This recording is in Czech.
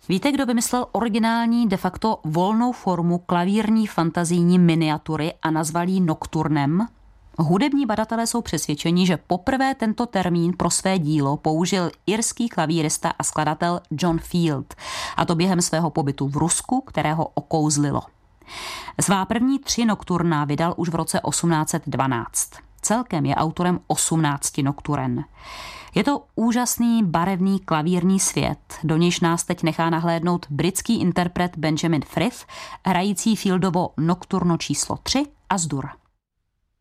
Víte, kdo vymyslel originální de facto volnou formu klavírní fantazijní miniatury a nazval ji nokturnem? Hudební badatelé jsou přesvědčeni, že poprvé tento termín pro své dílo použil irský klavírista a skladatel John Field, a to během svého pobytu v Rusku, kterého okouzlilo. Svá první 3 nokturna vydal už v roce 1812. Celkem je autorem 18 nokturen. Je to úžasný barevný klavírní svět, do nějž nás teď nechá nahlédnout britský interpret Benjamin Frith, hrající Fieldovo nokturno číslo 3 As-Dur.